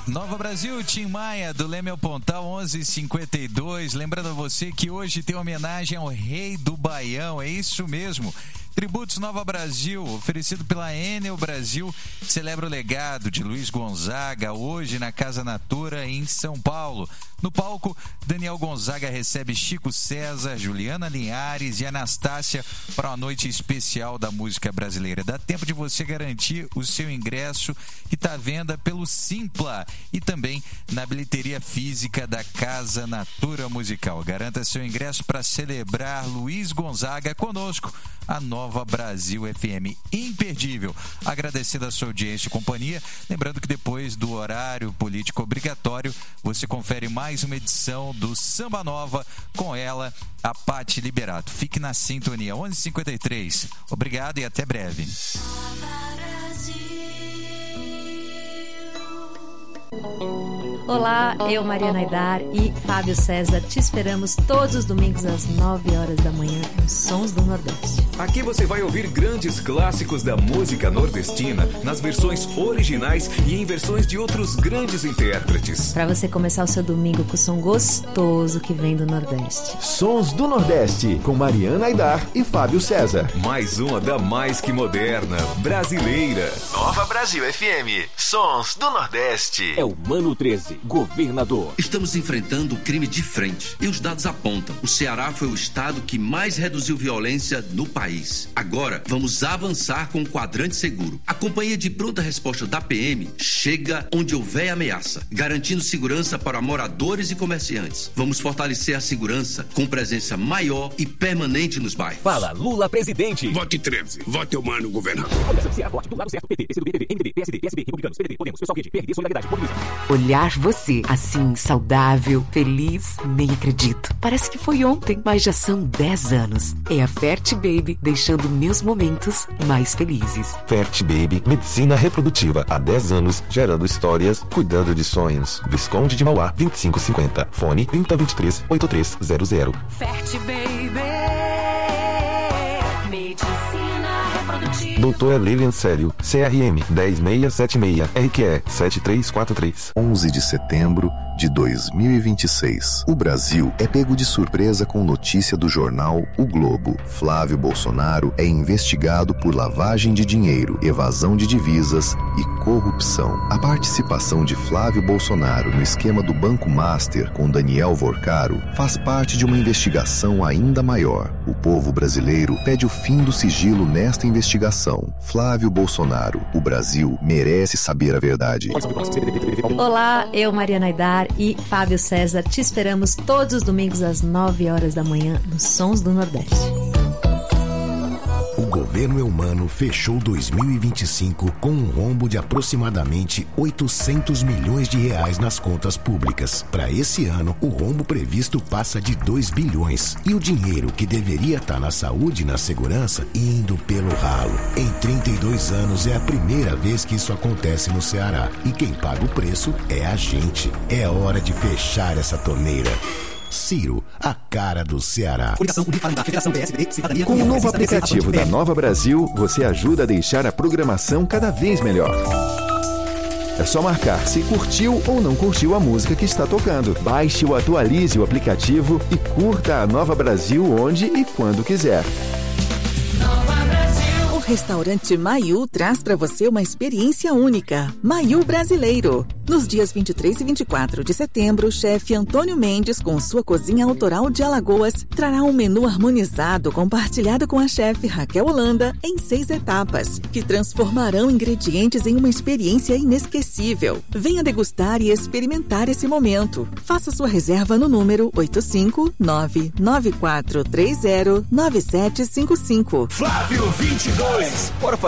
Nova Brasil, Tim Maia, do Leme ao Pontal, 11h52. Lembrando a você que hoje tem homenagem ao Rei do Baião, é isso mesmo. Tributos Nova Brasil, oferecido pela Enel Brasil, celebra o legado de Luiz Gonzaga, hoje na Casa Natura, em São Paulo. No palco, Daniel Gonzaga recebe Chico César, Juliana Linhares e Anastácia para uma noite especial da música brasileira. Dá tempo de você garantir o seu ingresso, que está à venda pelo Simpla e também na bilheteria física da Casa Natura Musical. Garanta seu ingresso para celebrar Luiz Gonzaga conosco, a Nova Brasil FM. Imperdível. Agradecendo a sua audiência e companhia. Lembrando que depois do horário político obrigatório, você confere mais uma edição do Samba Nova com ela, a Paty Liberato. Fique na sintonia. 11h53. Obrigado e até breve. Olá, eu, Mariana Aidar e Fábio César, te esperamos todos os domingos às 9 horas da manhã nos Sons do Nordeste. Aqui você vai ouvir grandes clássicos da música nordestina nas versões originais e em versões de outros grandes intérpretes. Para você começar o seu domingo com o som gostoso que vem do Nordeste. Sons do Nordeste, com Mariana Aidar e Fábio César. Mais uma da mais que moderna, brasileira. Nova Brasil FM, Sons do Nordeste. É o Mano 13. Governador. Estamos enfrentando o crime de frente e os dados apontam. O Ceará foi o estado que mais reduziu violência no país. Agora, vamos avançar com o quadrante seguro. A companhia de pronta resposta da PM chega onde houver ameaça, garantindo segurança para moradores e comerciantes. Vamos fortalecer a segurança com presença maior e permanente nos bairros. Fala Lula presidente. Vote 13. Vote o Mano governador. Aliança Ceará Forte, do lado certo, PT, PCdoB, PV, MDB, PSD, PSB, Republicanos, PDT, Podemos, Pessoal Quente, PRD, Solidariedade, Populismo. Olhar você, assim, saudável, feliz, nem acredito. Parece que foi ontem, mas já são 10 anos. É a Fert Baby, deixando meus momentos mais felizes. Fert Baby, medicina reprodutiva. Há 10 anos, gerando histórias, cuidando de sonhos. Visconde de Mauá, 2550. Fone 3023-8300. Fert Baby, medicina reprodutiva. Doutora Lilian Célio, CRM 10676, RQE 7343. 11 de setembro de 2026. O Brasil é pego de surpresa com notícia do jornal O Globo. Flávio Bolsonaro é investigado por lavagem de dinheiro, evasão de divisas e corrupção. A participação de Flávio Bolsonaro no esquema do Banco Master com Daniel Vorcaro faz parte de uma investigação ainda maior. O povo brasileiro pede o fim do sigilo nesta investigação. Flávio Bolsonaro, o Brasil merece saber a verdade. Olá, eu, Mariana Aidar e Fábio César, te esperamos todos os domingos às 9 horas da manhã nos Sons do Nordeste. O governo Eumano fechou 2025 com um rombo de aproximadamente 800 milhões de reais nas contas públicas. Para esse ano, o rombo previsto passa de 2 bilhões. E o dinheiro que deveria estar na saúde e na segurança indo pelo ralo. Em 32 anos é a primeira vez que isso acontece no Ceará. E quem paga o preço é a gente. É hora de fechar essa torneira. Ciro, a cara do Ceará. Com o novo aplicativo da Nova Brasil, você ajuda a deixar a programação cada vez melhor. É só marcar se curtiu ou não curtiu a música que está tocando. Baixe ou atualize o aplicativo e curta a Nova Brasil onde e quando quiser. O restaurante Maiú traz para você uma experiência única. Maiú Brasileiro. Nos dias 23 e 24 de setembro, o chefe Antônio Mendes, com sua cozinha autoral de Alagoas, trará um menu harmonizado compartilhado com a chefe Raquel Holanda em 6 etapas, que transformarão ingredientes em uma experiência inesquecível. Venha degustar e experimentar esse momento. Faça sua reserva no número 859-9430-9755. Flávio 22. Bora